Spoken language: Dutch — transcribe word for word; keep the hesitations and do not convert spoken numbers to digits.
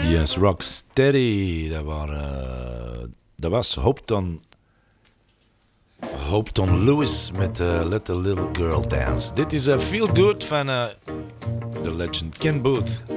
Yes, Rocksteady. Dat, waren, dat was Hopeton, Hopeton Lewis met uh, Let the Little Girl Dance. Dit is uh, Feel Good van uh, The Legend Ken Booth.